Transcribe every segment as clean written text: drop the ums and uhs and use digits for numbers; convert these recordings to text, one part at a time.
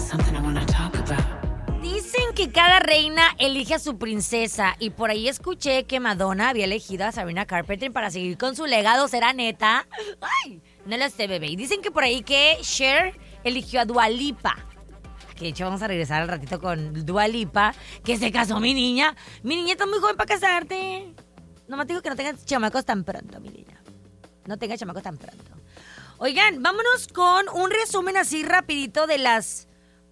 Dicen que cada reina elige a su princesa y por ahí escuché que Madonna había elegido a Sabrina Carpenter para seguir con su legado. ¿Será neta? Ay, no lo sé, bebé. Y dicen que por ahí que Cher eligió a Dua Lipa. Que de hecho vamos a regresar al ratito con Dua Lipa, que se casó mi niña. Mi niña está muy joven para casarte. Nomás te digo que no tengas chamacos tan pronto, mi niña. No tengas chamacos tan pronto. Oigan, vámonos con un resumen así rapidito de las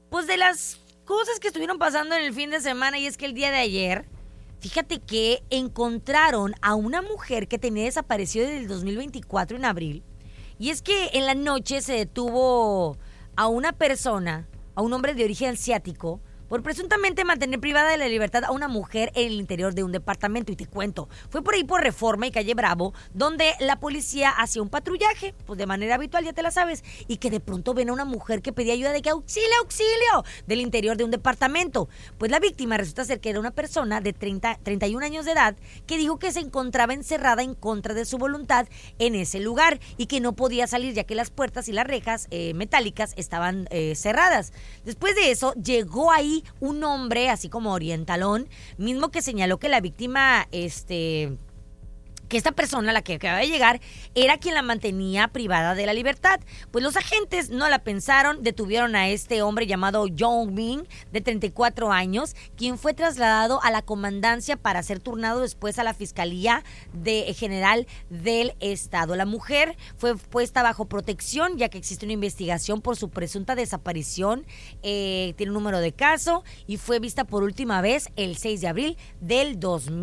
cosas que estuvieron pasando en el fin de semana. Y es que el día de ayer, fíjate que encontraron a una mujer que tenía desaparecido desde el 2024 en abril. Y es que en la noche se detuvo a una persona, a un hombre de origen asiático, por presuntamente mantener privada de la libertad a una mujer en el interior de un departamento. Y te cuento, fue por ahí por Reforma y Calle Bravo, donde la policía hacía un patrullaje, pues de manera habitual, ya te la sabes, y que de pronto ven a una mujer que pedía ayuda de que auxilio, auxilio, del interior de un departamento. Pues la víctima resulta ser que era una persona de 31 años de edad que dijo que se encontraba encerrada en contra de su voluntad en ese lugar y que no podía salir ya que las puertas y las rejas metálicas estaban cerradas. Después de eso, llegó ahí un hombre así como orientalón, mismo que señaló que la víctima, que esta persona, la que acaba de llegar, era quien la mantenía privada de la libertad. Pues los agentes no la pensaron, detuvieron a este hombre llamado Jong Min, de 34 años, quien fue trasladado a la comandancia para ser turnado después a la Fiscalía General del Estado. La mujer fue puesta bajo protección, ya que existe una investigación por su presunta desaparición, tiene un número de caso y fue vista por última vez el 6 de abril del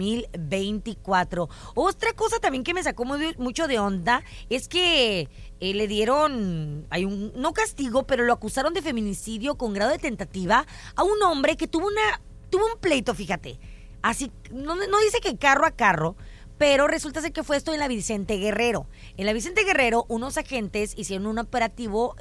2024. Otra cosa también que me sacó mucho de onda es que le dieron, no castigo, pero lo acusaron de feminicidio con grado de tentativa a un hombre que tuvo un pleito, fíjate. Así, no dice que carro a carro, pero resulta ser que fue esto en la Vicente Guerrero. En la Vicente Guerrero, unos agentes hicieron un operativo,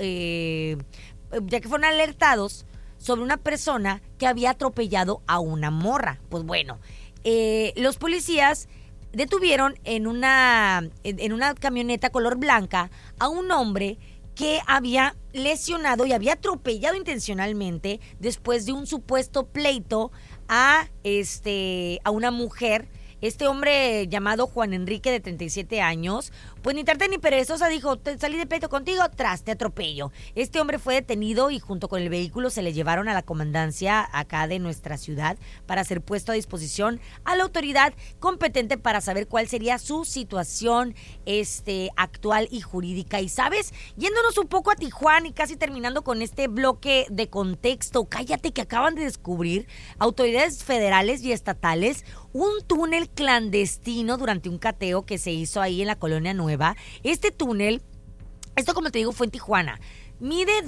ya que fueron alertados sobre una persona que había atropellado a una morra. Pues bueno, los policías detuvieron en una camioneta color blanca a un hombre que había lesionado y había atropellado intencionalmente después de un supuesto pleito a una mujer. Este hombre llamado Juan Enrique, de 37 años, pues ni tarde ni perezosa dijo, salí de pleito contigo, te atropello. Este hombre fue detenido y junto con el vehículo se le llevaron a la comandancia acá de nuestra ciudad para ser puesto a disposición a la autoridad competente para saber cuál sería su situación actual y jurídica. Y sabes, yéndonos un poco a Tijuana y casi terminando con este bloque de contexto, cállate que acaban de descubrir autoridades federales y estatales un túnel clandestino durante un cateo que se hizo ahí en la Colonia Nueva. Este túnel, esto como te digo fue en Tijuana, mide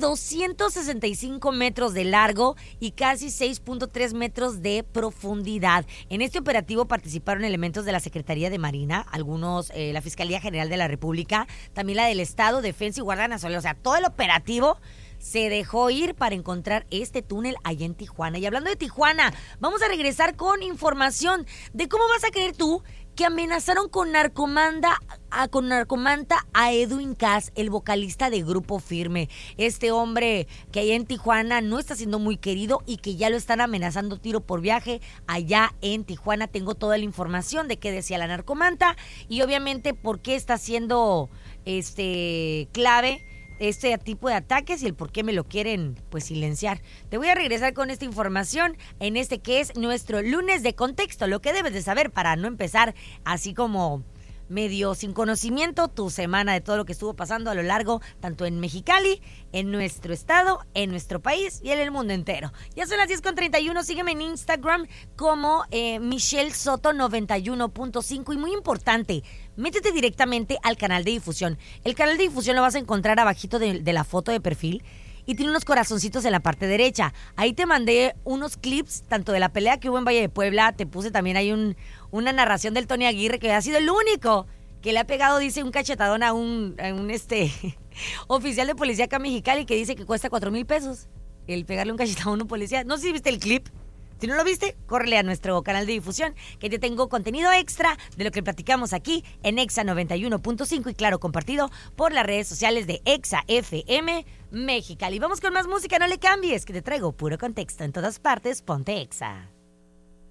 265 metros de largo y casi 6.3 metros de profundidad. En este operativo participaron elementos de la Secretaría de Marina, algunos, la Fiscalía General de la República, también la del Estado, Defensa y Guardia Nacional. O sea, todo el operativo se dejó ir para encontrar este túnel allá en Tijuana. Y hablando de Tijuana, vamos a regresar con información de cómo vas a creer tú que amenazaron con narcomanta a Edwin Cass, el vocalista de Grupo Firme. Este hombre que allá en Tijuana no está siendo muy querido y que ya lo están amenazando tiro por viaje allá en Tijuana. Tengo toda la información de qué decía la narcomanta y obviamente por qué está siendo clave este tipo de ataques y el por qué me lo quieren pues silenciar. Te voy a regresar con esta información en que es nuestro lunes de contexto, lo que debes de saber para no empezar así como medio sin conocimiento tu semana de todo lo que estuvo pasando a lo largo, tanto en Mexicali, en nuestro estado, en nuestro país y en el mundo entero. Ya son las 10:31, sígueme en Instagram como Michelle Soto 91.5 y muy importante, métete directamente al canal de difusión. El canal de difusión lo vas a encontrar abajito de la foto de perfil y tiene unos corazoncitos en la parte derecha. Ahí te mandé unos clips, tanto de la pelea que hubo en Valle de Puebla, te puse también ahí una narración del Tony Aguirre, que ha sido el único que le ha pegado, dice, un cachetadón a un oficial de policía acá en Mexicali, que dice que cuesta 4,000 pesos el pegarle un cachetadón a un policía. No sé si viste el clip. Si no lo viste, córrele a nuestro canal de difusión, que te tengo contenido extra de lo que platicamos aquí en Exa 91.5 y claro, compartido por las redes sociales de Exa FM Mexicali. Vamos con más música, no le cambies, que te traigo puro contexto en todas partes. Ponte Exa.